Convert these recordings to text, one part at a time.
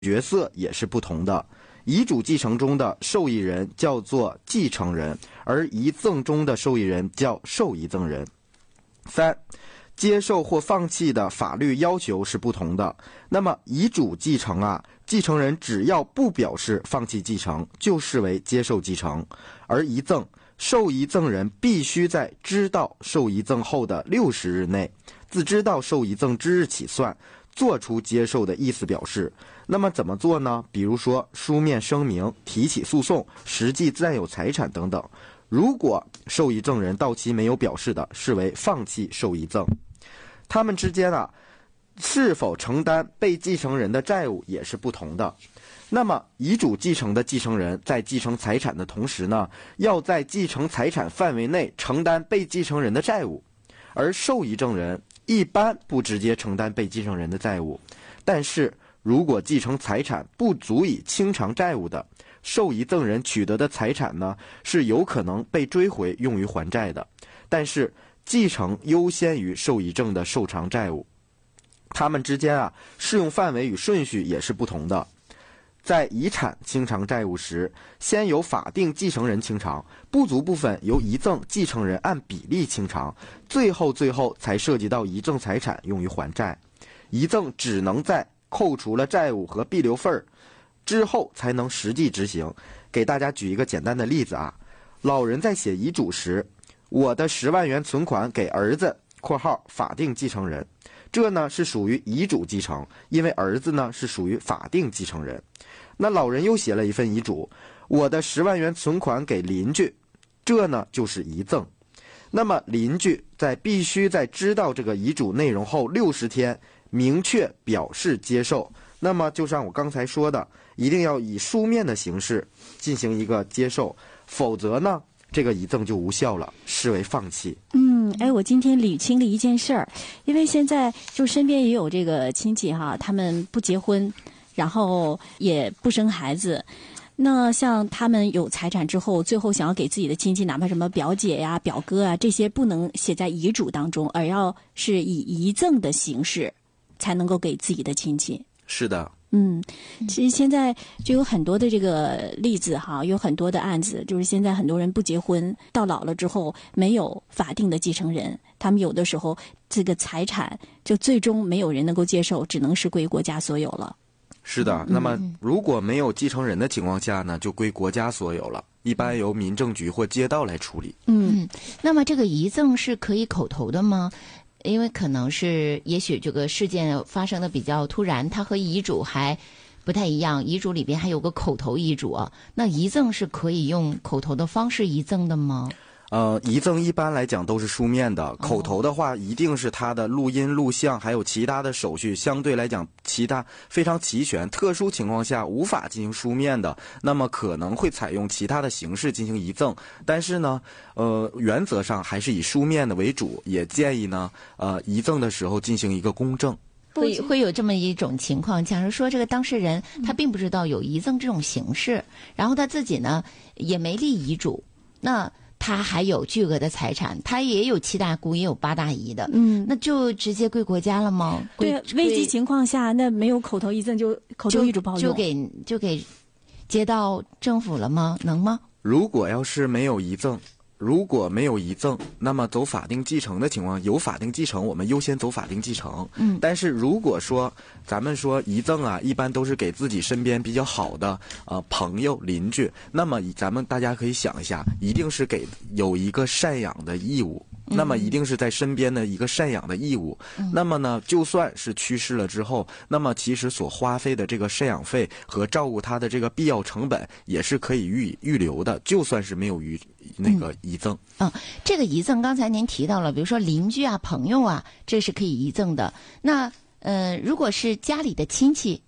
角色也是不同的。遗嘱继承中的受益人叫做继承人，而遗赠中的受益人叫受遗赠人。3、接受或放弃的法律要求是不同的。那么遗嘱继承继承人只要不表示放弃继承，就视为接受继承。而遗赠，受遗赠人必须在知道受遗赠后的60日内，自知道受遗赠之日起算，做出接受的意思表示。那么怎么做呢？比如说书面声明、提起诉讼、实际占有财产等等。如果受遗赠人到期没有表示的，视为放弃受遗赠。他们之间是否承担被继承人的债务也是不同的。那么遗嘱继承的继承人在继承财产的同时呢，要在继承财产范围内承担被继承人的债务。而受遗赠人一般不直接承担被继承人的债务，但是如果继承财产不足以清偿债务的，受遗赠人取得的财产呢，是有可能被追回用于还债的。但是继承优先于受遗赠的受偿债务，他们之间适用范围与顺序也是不同的。在遗产清偿债务时，先由法定继承人清偿，不足部分由遗赠继承人按比例清偿，最后才涉及到遗赠财产用于还债。遗赠只能在扣除了债务和必留份之后才能实际执行。给大家举一个简单的例子老人在写遗嘱时，我的10万元存款给儿子（括号法定继承人），这呢是属于遗嘱继承，因为儿子呢是属于法定继承人。那老人又写了一份遗嘱，我的10万元存款给邻居，这呢就是遗赠。那么邻居必须在知道这个遗嘱内容后60天明确表示接受，那么就像我刚才说的，一定要以书面的形式进行一个接受，否则呢这个遗赠就无效了，视为放弃。 我今天捋清了一件事儿，因为现在就身边也有这个亲戚他们不结婚，然后也不生孩子。那像他们有财产之后，最后想要给自己的亲戚，哪怕什么表姐呀、表哥这些不能写在遗嘱当中，而要是以遗赠的形式才能够给自己的亲戚。 是的。 其实现在就有很多的这个例子有很多的案子，就是现在很多人不结婚，到老了之后没有法定的继承人，他们有的时候这个财产就最终没有人能够接受，只能是归国家所有了。 是的，那么如果没有继承人的情况下呢，就归国家所有了，一般由民政局或街道来处理。 那么这个遗赠是可以口头的吗？因为可能是也许这个事件发生的比较突然，它和遗嘱还不太一样，遗嘱里边还有个口头遗嘱那遗赠是可以用口头的方式遗赠的吗？ 遗赠一般来讲都是书面的，口头的话一定是他的录音录像还有其他的手续相对来讲其他非常齐全，特殊情况下无法进行书面的，那么可能会采用其他的形式进行遗赠。但是呢原则上还是以书面的为主，也建议呢遗赠的时候进行一个公证。 会有这么一种情况，假如说这个当事人他并不知道有遗赠这种形式，然后他自己呢也没立遗嘱，那他还有巨额的财产，他也有7大姑也有8大姨的，那就直接归国家了吗？ 对，危急情况下那没有口头遗赠就口头遗嘱不好用， 就给接到政府了吗？能吗？ 如果没有遗赠，那么走法定继承的情况，有法定继承我们优先走法定继承。但是如果说咱们说遗赠一般都是给自己身边比较好的朋友邻居，那么咱们大家可以想一下，一定是有一个赡养的义务，那么一定是在身边的一个赡养的义务。那么呢就算是去世了之后，那么其实所花费的这个赡养费和照顾他的这个必要成本也是可以预留的，就算是没有那个遗赠。 这个遗赠刚才您提到了，比如说邻居朋友这是可以遗赠的。那如果是家里的亲戚，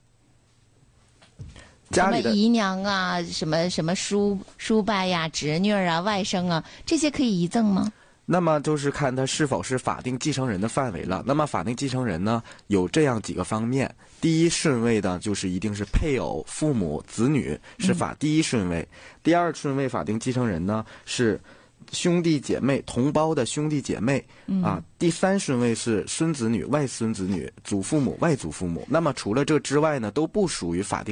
什么姨娘什么叔伯侄女外甥这些可以遗赠吗？ 那么就是看他是否是法定继承人的范围了。那么法定继承人呢有这样几个方面，第一顺位的就是一定是配偶、父母、子女是第一顺位，第二顺位法定继承人呢是兄弟姐妹，同胞的兄弟姐妹啊。第3顺位是孙子女、外孙子女、祖父母、外祖父母。那么除了这之外呢，都不属于法定